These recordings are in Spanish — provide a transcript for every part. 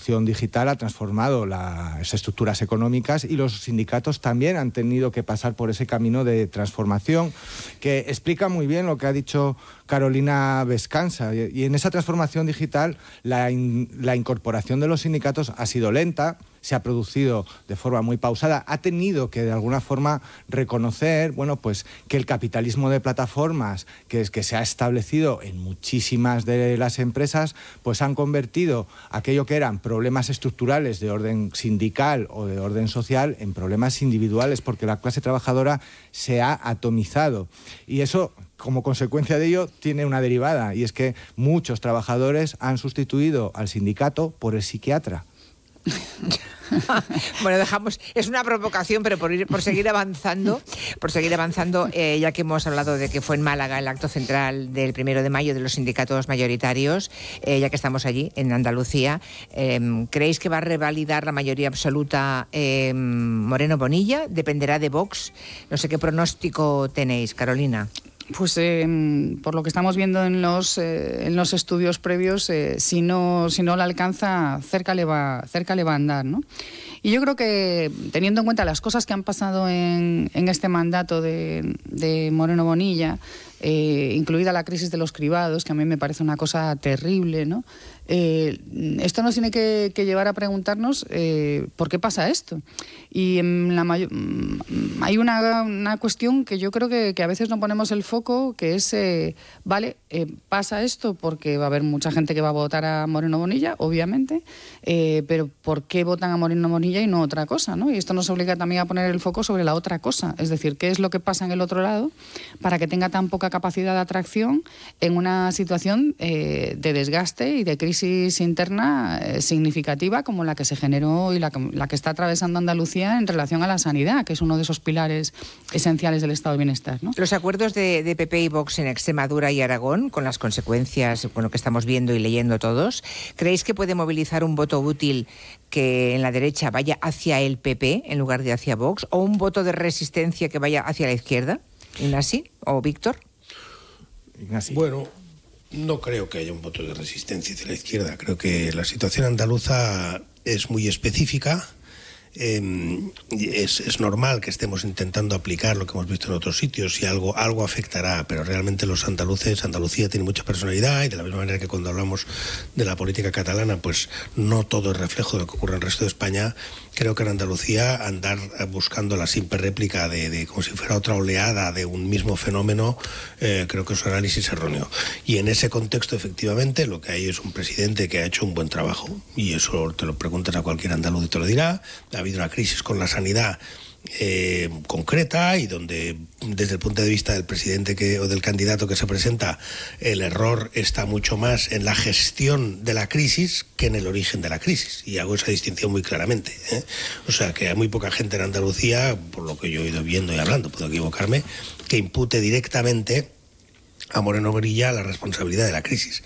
transformación digital ha transformado las estructuras económicas y los sindicatos también han tenido que pasar por ese camino de transformación que explica muy bien lo que ha dicho Carolina Vescanza. Y en esa transformación digital la incorporación de los sindicatos ha sido lenta, se ha producido de forma muy pausada, ha tenido que de alguna forma reconocer, bueno, pues que el capitalismo de plataformas que se ha establecido en muchísimas de las empresas, pues han convertido aquello que eran problemas estructurales de orden sindical o de orden social en problemas individuales, porque la clase trabajadora se ha atomizado. Y eso, como consecuencia de ello, tiene una derivada, y es que muchos trabajadores han sustituido al sindicato por el psiquiatra. Bueno, dejamos, es una provocación, pero por seguir avanzando, ya que hemos hablado de que fue en Málaga el acto central del 1 de mayo de los sindicatos mayoritarios, ya que estamos allí, en Andalucía, ¿creéis que va a revalidar la mayoría absoluta Moreno Bonilla? ¿Dependerá de Vox? No sé qué pronóstico tenéis, Carolina. Pues por lo que estamos viendo en los estudios previos, si no la alcanza, cerca le va a andar, ¿no? Y yo creo que, teniendo en cuenta las cosas que han pasado en este mandato de Moreno Bonilla, incluida la crisis de los cribados, que a mí me parece una cosa terrible, ¿no? Esto nos tiene que llevar a preguntarnos por qué pasa esto. Y hay una cuestión que yo creo que a veces no ponemos el foco, que es, pasa esto porque va a haber mucha gente que va a votar a Moreno Bonilla, obviamente, pero ¿por qué votan a Moreno Bonilla y no otra cosa, ¿no? Y esto nos obliga también a poner el foco sobre la otra cosa, es decir, qué es lo que pasa en el otro lado para que tenga tan poca capacidad de atracción en una situación de desgaste y de crisis interna significativa como la que se generó y la que está atravesando Andalucía en relación a la sanidad, que es uno de esos pilares esenciales del estado de bienestar, ¿no? Los acuerdos de PP y Vox en Extremadura y Aragón, con las consecuencias, con lo que estamos viendo y leyendo todos, ¿creéis que puede movilizar un voto útil que en la derecha vaya hacia el PP en lugar de hacia Vox, o un voto de resistencia que vaya hacia la izquierda? ¿Ignasi o Víctor? Ignasi. Bueno, no creo que haya un voto de resistencia hacia la izquierda. Creo que la situación andaluza es muy específica. Es normal que estemos intentando aplicar lo que hemos visto en otros sitios y algo afectará, pero realmente los andaluces, Andalucía tiene mucha personalidad, y de la misma manera que cuando hablamos de la política catalana, pues no todo es reflejo de lo que ocurre en el resto de España. Creo que en Andalucía andar buscando la simple réplica de como si fuera otra oleada de un mismo fenómeno, creo que es un análisis erróneo. Y en ese contexto, efectivamente, lo que hay es un presidente que ha hecho un buen trabajo, y eso te lo preguntas a cualquier andaluz y te lo dirá. Ha habido una crisis con la sanidad concreta, y donde desde el punto de vista del presidente o del candidato que se presenta, el error está mucho más en la gestión de la crisis que en el origen de la crisis, y hago esa distinción muy claramente, ¿eh? O sea, que hay muy poca gente en Andalucía, por lo que yo he ido viendo y hablando, puedo equivocarme, que impute directamente a Moreno Bonilla la responsabilidad de la crisis,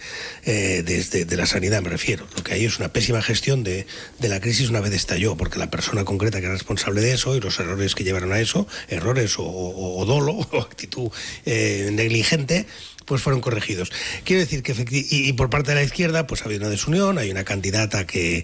de la sanidad me refiero. Lo que hay es una pésima gestión de la crisis una vez estalló, porque la persona concreta que era responsable de eso y los errores que llevaron a eso, errores o dolo o actitud negligente, pues fueron corregidos. Quiero decir que y por parte de la izquierda pues ha habido una desunión, hay una candidata que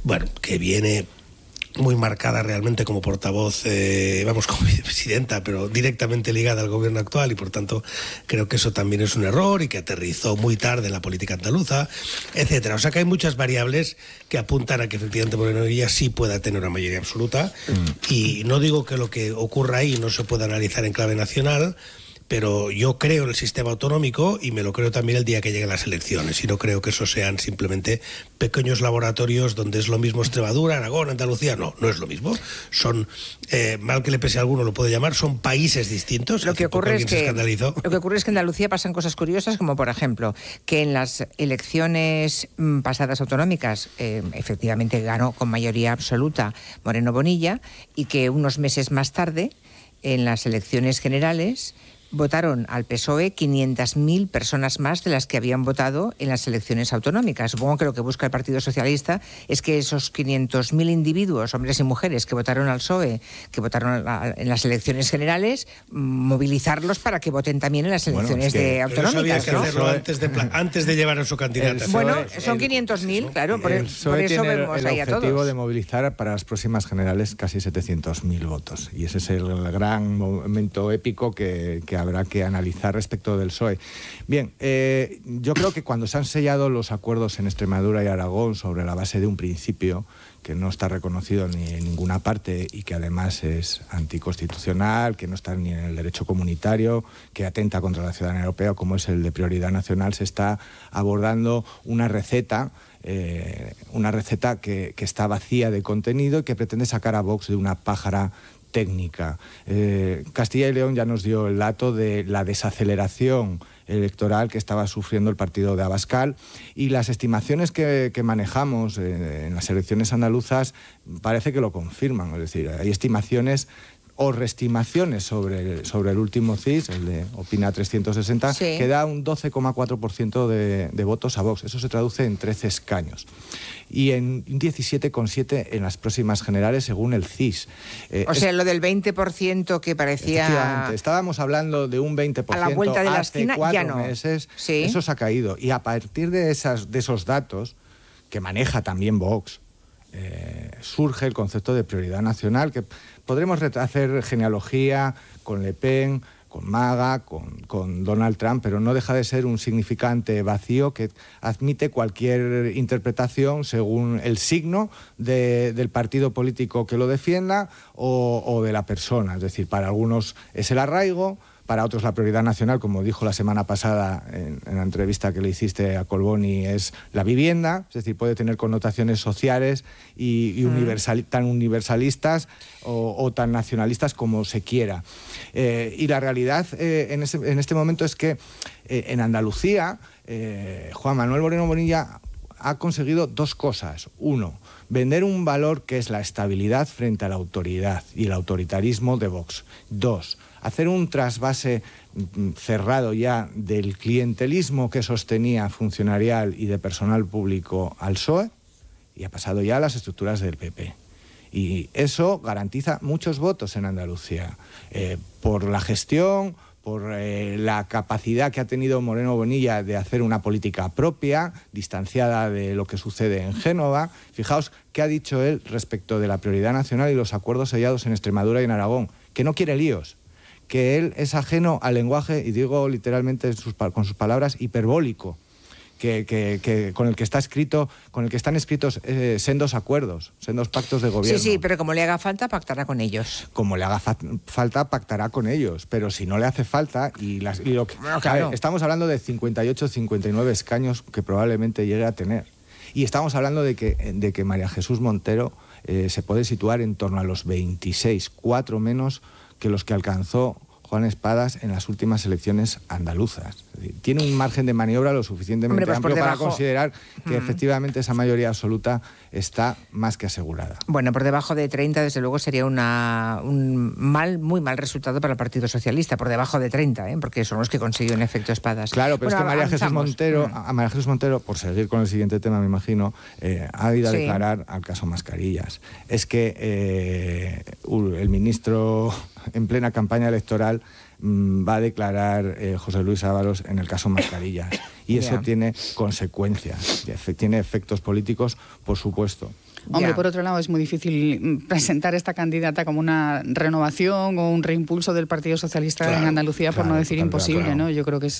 viene muy marcada realmente como portavoz, como vicepresidenta, pero directamente ligada al gobierno actual, y por tanto creo que eso también es un error y que aterrizó muy tarde en la política andaluza, etcétera. O sea que hay muchas variables que apuntan a que efectivamente Moreno Bonilla sí pueda tener una mayoría absoluta, y no digo que lo que ocurra ahí no se pueda analizar en clave nacional, pero yo creo en el sistema autonómico, y me lo creo también el día que lleguen las elecciones, y no creo que eso sean simplemente pequeños laboratorios donde es lo mismo Extremadura, Aragón, Andalucía. No es lo mismo. Son, mal que le pese a alguno lo puede llamar, son países distintos. Lo que ocurre es que en Andalucía pasan cosas curiosas, como por ejemplo que en las elecciones pasadas autonómicas efectivamente ganó con mayoría absoluta Moreno Bonilla, y que unos meses más tarde, en las elecciones generales, votaron al PSOE 500.000 personas más de las que habían votado en las elecciones autonómicas. Supongo que lo que busca el Partido Socialista es que esos 500.000 individuos, hombres y mujeres, que votaron al PSOE, que votaron en las elecciones generales, movilizarlos para que voten también en las elecciones autonómicas. Eso había que hacerlo antes de llevar a su candidato. Bueno, son 500.000, claro, por eso tiene vemos ahí a todos. El objetivo de movilizar para las próximas generales casi 700.000 votos. Y ese es el gran momento épico que habrá que analizar respecto del PSOE. Bien, yo creo que cuando se han sellado los acuerdos en Extremadura y Aragón sobre la base de un principio que no está reconocido ni en ninguna parte y que además es anticonstitucional, que no está ni en el derecho comunitario, que atenta contra la ciudadanía europea, como es el de prioridad nacional, se está abordando una receta que está vacía de contenido y que pretende sacar a Vox de una pájara técnica. Castilla y León ya nos dio el dato de la desaceleración electoral que estaba sufriendo el partido de Abascal, y las estimaciones que manejamos en las elecciones andaluzas parece que lo confirman. Es decir, hay estimaciones o reestimaciones sobre el último CIS, el de Opina 360, sí, que da un 12,4% de votos a Vox. Eso se traduce en 13 escaños. Y en 17,7 en las próximas generales, según el CIS. O sea, lo del 20% que parecía... Efectivamente, estábamos hablando de un 20% a la vuelta de la esquina, 4 ya no. meses. Sí. Eso se ha caído. Y a partir de esos datos, que maneja también Vox, surge el concepto de prioridad nacional, que podremos hacer genealogía con Le Pen, con MAGA, con Donald Trump, pero no deja de ser un significante vacío que admite cualquier interpretación según el signo del partido político que lo defienda o de la persona. Es decir, para algunos es el arraigo, para otros la prioridad nacional, como dijo la semana pasada en la entrevista que le hiciste a Colboni, es la vivienda. Es decir, puede tener connotaciones sociales y tan universalistas o tan nacionalistas como se quiera. Y la realidad en este momento es que en Andalucía Juan Manuel Moreno Bonilla ha conseguido dos cosas. Uno, vender un valor que es la estabilidad frente a la autoridad y el autoritarismo de Vox. Dos, hacer un trasvase cerrado ya del clientelismo que sostenía funcionarial y de personal público al PSOE, y ha pasado ya a las estructuras del PP. Y eso garantiza muchos votos en Andalucía, por la gestión, por la capacidad que ha tenido Moreno Bonilla de hacer una política propia, distanciada de lo que sucede en Génova. Fijaos qué ha dicho él respecto de la prioridad nacional y los acuerdos sellados en Extremadura y en Aragón, que no quiere líos, que él es ajeno al lenguaje, y digo literalmente con sus palabras, hiperbólico, que con el que están escritos sendos acuerdos, sendos pactos de gobierno. Sí, pero como le haga falta, pactará con ellos. Como le haga falta, pactará con ellos. Pero si no le hace falta, claro, estamos hablando de 58, 59 escaños que probablemente llegue a tener. Y estamos hablando de que María Jesús Montero se puede situar en torno a los 26, 4 menos que los que alcanzó Juan Espadas en las últimas elecciones andaluzas. Es decir, tiene un margen de maniobra lo suficientemente amplio para considerar que efectivamente esa mayoría absoluta está más que asegurada. Bueno, por debajo de 30, desde luego, sería un muy mal resultado para el Partido Socialista, por debajo de 30, porque son los que consiguió en efecto Espadas. Claro, pero es que María Jesús Montero, por seguir con el siguiente tema, me imagino, ha ido a declarar al caso Mascarillas. Es que el ministro en plena campaña electoral va a declarar José Luis Ábalos en el caso Mascarillas. Y eso tiene consecuencias, tiene efectos políticos, por supuesto. Hombre, por otro lado, es muy difícil presentar esta candidata como una renovación o un reimpulso del Partido Socialista en Andalucía, por no decir imposible, ¿no? Yo creo que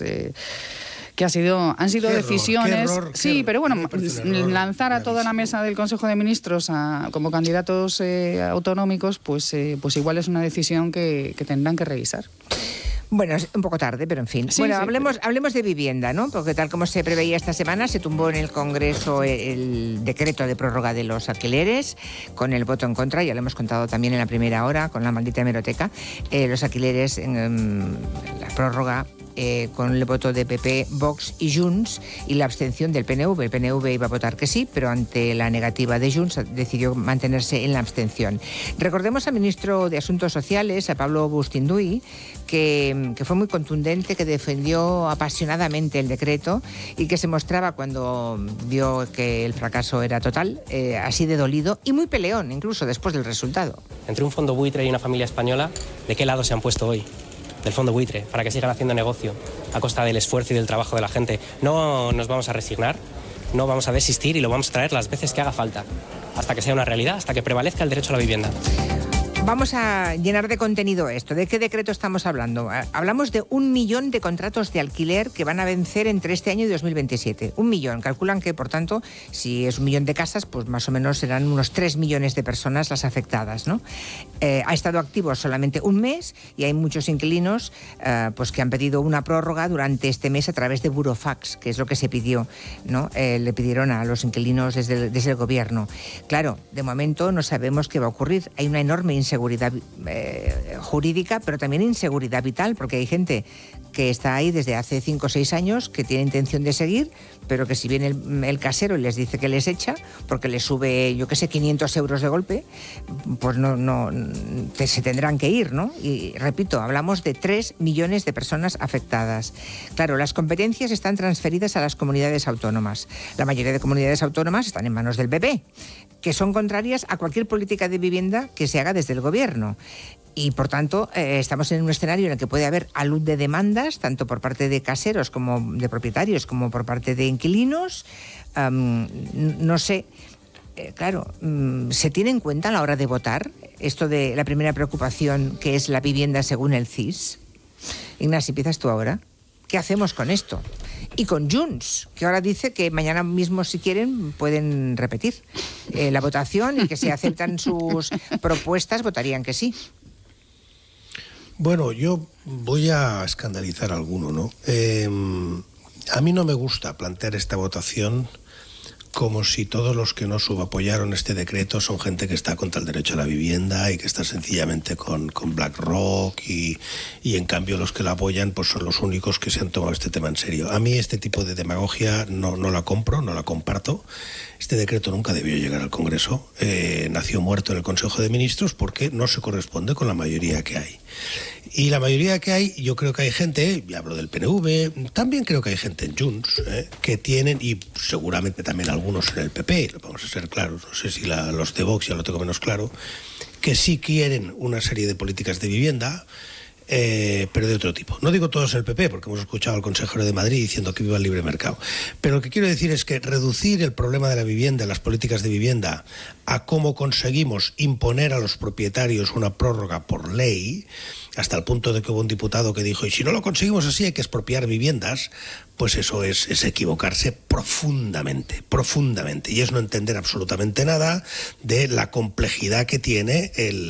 han sido decisiones... Pero bueno, lanzar a toda la mesa del Consejo de Ministros como candidatos autonómicos, pues igual es una decisión que tendrán que revisar. Bueno, es un poco tarde, pero en fin. Hablemos de vivienda, ¿no? Porque tal como se preveía esta semana, se tumbó en el Congreso el decreto de prórroga de los alquileres, con el voto en contra, ya lo hemos contado también en la primera hora, con la maldita hemeroteca. Los alquileres, la prórroga con el voto de PP, Vox y Junts y la abstención del PNV. El PNV iba a votar que sí, pero ante la negativa de Junts decidió mantenerse en la abstención. Recordemos al ministro de Asuntos Sociales, a Pablo Bustinduy, que fue muy contundente, que defendió apasionadamente el decreto y que se mostraba cuando vio que el fracaso era total, así de dolido y muy peleón, incluso después del resultado. Entre un fondo buitre y una familia española, ¿de qué lado se han puesto hoy? Del fondo buitre, para que sigan haciendo negocio a costa del esfuerzo y del trabajo de la gente. No nos vamos a resignar, no vamos a desistir y lo vamos a traer las veces que haga falta, hasta que sea una realidad, hasta que prevalezca el derecho a la vivienda. Vamos a llenar de contenido esto. ¿De qué decreto estamos hablando? Hablamos de 1 millón de contratos de alquiler que van a vencer entre este año y 2027. 1 millón. Calculan que, por tanto, si es 1 millón de casas, pues más o menos serán unos 3 millones de personas las afectadas, ¿no? Ha estado activo solamente un mes y hay muchos inquilinos pues que han pedido una prórroga durante este mes a través de burofax, que es lo que se pidió, ¿no? Le pidieron a los inquilinos desde el gobierno. Claro, de momento no sabemos qué va a ocurrir. Hay una enorme inseguridad jurídica, pero también inseguridad vital, porque hay gente que está ahí desde hace 5 o 6 años, que tiene intención de seguir, pero que si viene el casero y les dice que les echa, porque les sube, yo qué sé, 500 euros de golpe, pues se tendrán que ir, ¿no? Y repito, hablamos de 3 millones de personas afectadas. Claro, las competencias están transferidas a las comunidades autónomas. La mayoría de comunidades autónomas están en manos del PP, que son contrarias a cualquier política de vivienda que se haga desde el gobierno. Y, por tanto, estamos en un escenario en el que puede haber alud de demandas, tanto por parte de caseros como de propietarios, como por parte de inquilinos. No sé, claro, ¿se tiene en cuenta a la hora de votar esto de la primera preocupación, que es la vivienda según el CIS? Ignacio, empiezas tú ahora. ¿Qué hacemos con esto? Y con Junts, que ahora dice que mañana mismo, si quieren, pueden repetir la votación y que si aceptan sus propuestas, votarían que sí. Bueno, yo voy a escandalizar a alguno, ¿no? A mí no me gusta plantear esta votación como si todos los que no subapoyaron este decreto son gente que está contra el derecho a la vivienda y que está sencillamente con BlackRock y en cambio los que la apoyan pues son los únicos que se han tomado este tema en serio. A mí este tipo de demagogia no la compro, no la comparto. Este decreto nunca debió llegar al Congreso, nació muerto en el Consejo de Ministros porque no se corresponde con la mayoría que hay. Y la mayoría que hay, yo creo que hay gente, y hablo del PNV, también creo que hay gente en Junts, que tienen, y seguramente también algunos en el PP, vamos a ser claros, no sé si los de Vox ya lo tengo menos claro, que sí quieren una serie de políticas de vivienda, pero de otro tipo. No digo todos el PP, porque hemos escuchado al consejero de Madrid diciendo que viva el libre mercado. Pero lo que quiero decir es que reducir el problema de la vivienda, las políticas de vivienda, a cómo conseguimos imponer a los propietarios una prórroga por ley, hasta el punto de que hubo un diputado que dijo, y si no lo conseguimos así hay que expropiar viviendas, pues eso es equivocarse profundamente, profundamente. Y es no entender absolutamente nada de la complejidad que tiene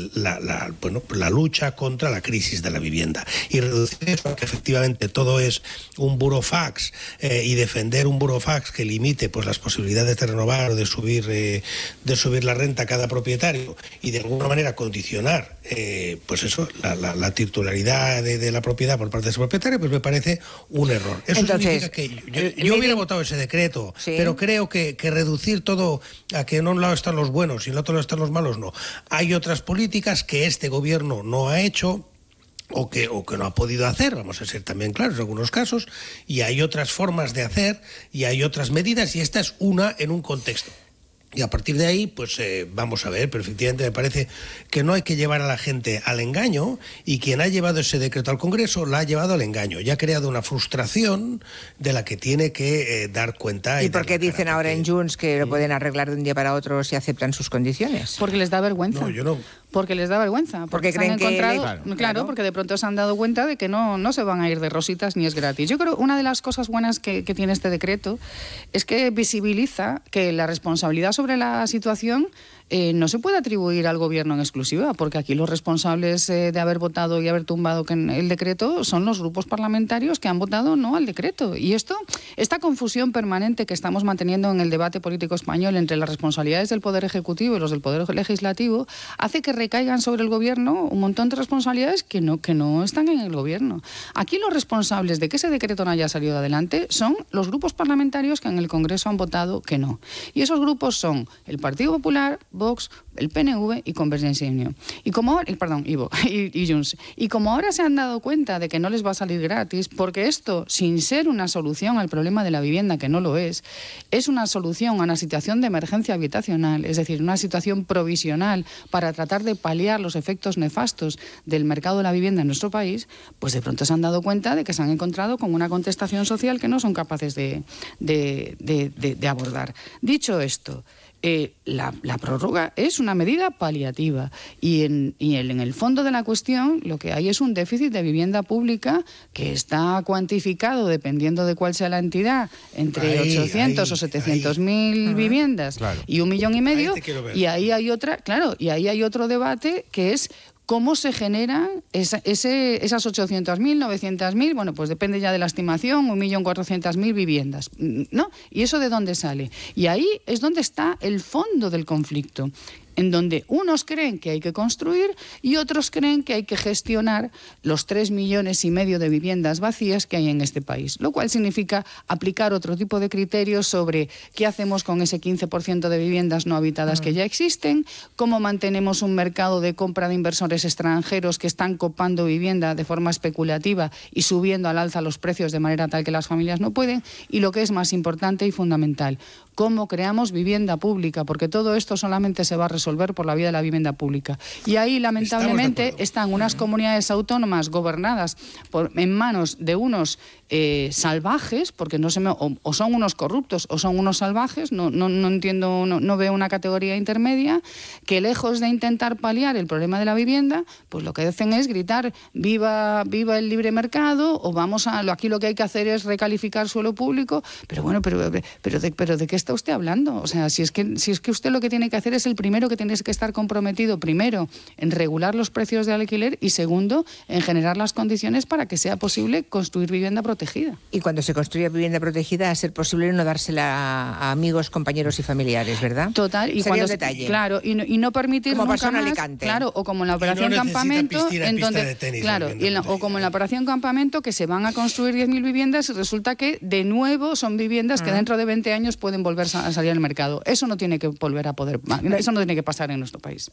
la lucha contra la crisis de la vivienda. Y reducir eso a que efectivamente todo es un burofax y defender un burofax que limite pues las posibilidades de renovar o de subir la renta a cada propietario y de alguna manera condicionar pues eso, la titularidad de la propiedad por parte de ese propietario, pues me parece un error. Eso entonces, significa que yo hubiera votado ese decreto, sí, pero creo que reducir todo a que en un lado están los buenos y en el otro lado están los malos, no. Hay otras políticas que este gobierno no ha hecho o que no ha podido hacer, vamos a ser también claros en algunos casos, y hay otras formas de hacer y hay otras medidas, y esta es una en un contexto. Y a partir de ahí, pues vamos a ver, pero efectivamente me parece que no hay que llevar a la gente al engaño, y quien ha llevado ese decreto al Congreso la ha llevado al engaño y ha creado una frustración de la que tiene que dar cuenta. ¿Y por qué dicen ahora en Junts que lo pueden arreglar de un día para otro si aceptan sus condiciones? Porque les da vergüenza. No, yo no. Porque les da vergüenza. Porque creen que... Claro, porque de pronto se han dado cuenta de que no se van a ir de rositas ni es gratis. Yo creo que una de las cosas buenas que tiene este decreto es que visibiliza que la responsabilidad sobre la situación no se puede atribuir al gobierno en exclusiva, porque aquí los responsables de haber votado y haber tumbado el decreto son los grupos parlamentarios que han votado no al decreto. Y esta confusión permanente que estamos manteniendo en el debate político español entre las responsabilidades del Poder Ejecutivo y los del Poder Legislativo hace que recaigan sobre el gobierno un montón de responsabilidades que no están en el gobierno. Aquí los responsables de que ese decreto no haya salido adelante son los grupos parlamentarios que en el Congreso han votado que no. Y esos grupos son el Partido Popular, Vox, el PNV y Convergencia y Unión. Y Junts. Y como ahora se han dado cuenta de que no les va a salir gratis, porque esto, sin ser una solución al problema de la vivienda, que no lo es una solución a una situación de emergencia habitacional, es decir, una situación provisional para tratar de paliar los efectos nefastos del mercado de la vivienda en nuestro país, pues de pronto se han dado cuenta de que se han encontrado con una contestación social que no son capaces de abordar. Dicho esto, la prórroga es una medida paliativa y en el fondo de la cuestión lo que hay es un déficit de vivienda pública que está cuantificado, dependiendo de cuál sea la entidad, entre 800 o 700.000 viviendas y 1,5 millones, y ahí hay otro debate que es ¿cómo se generan esas 800.000, 900.000? Bueno, pues depende ya de la estimación, 1.400.000 viviendas, ¿no? ¿Y eso de dónde sale? Y ahí es donde está el fondo del conflicto, en donde unos creen que hay que construir y otros creen que hay que gestionar los 3,5 millones de viviendas vacías que hay en este país, lo cual significa aplicar otro tipo de criterios sobre qué hacemos con ese 15% de viviendas no habitadas que ya existen, cómo mantenemos un mercado de compra de inversores extranjeros que están copando vivienda de forma especulativa y subiendo al alza los precios de manera tal que las familias no pueden, y lo que es más importante y fundamental, cómo creamos vivienda pública, porque todo esto solamente se va a resolver por la vía de la vivienda pública. Y ahí, lamentablemente, están unas comunidades autónomas gobernadas en manos de unos salvajes, porque o son unos corruptos o son unos salvajes, no entiendo, no veo una categoría intermedia, que lejos de intentar paliar el problema de la vivienda, pues lo que hacen es gritar viva el libre mercado, o aquí lo que hay que hacer es recalificar suelo público. Pero bueno, pero ¿de qué está usted hablando? O sea, si es que usted lo que tiene que hacer es el primero que tiene que estar comprometido, primero, en regular los precios de alquiler y segundo, en generar las condiciones para que sea posible construir vivienda protegida. Y cuando se construye vivienda protegida, a ser posible no dársela a amigos, compañeros y familiares, ¿verdad? Total. Y sería un detalle. Claro, y no permitir como nunca pasó en más, Alicante. claro, o como en la operación Campamento, en donde, claro, o como en la operación Campamento, que se van a construir 10.000 viviendas y resulta que de nuevo son viviendas que dentro de 20 años pueden volver a salir al mercado. Eso no tiene que volver a poder, eso no tiene que pasar en nuestro país.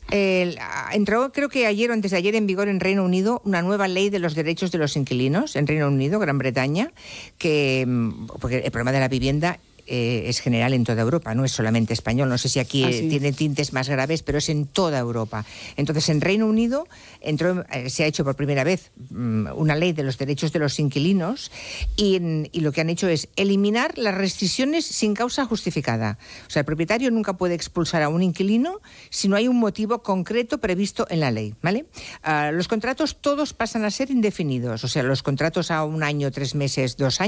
Entró, creo que ayer o antes de ayer, en vigor en Reino Unido una nueva ley de los derechos de los inquilinos en Reino Unido, Gran Bretaña, porque el problema de la vivienda es general en toda Europa, no es solamente español. No sé si aquí tiene tintes más graves, pero es en toda Europa. Entonces, en Reino Unido se ha hecho por primera vez una ley de los derechos de los inquilinos y lo que han hecho es eliminar las restricciones sin causa justificada. O sea, el propietario nunca puede expulsar a un inquilino si no hay un motivo concreto previsto en la ley, ¿vale? Los contratos todos pasan a ser indefinidos, o sea, los contratos a 1 año, 3 meses, 2 años,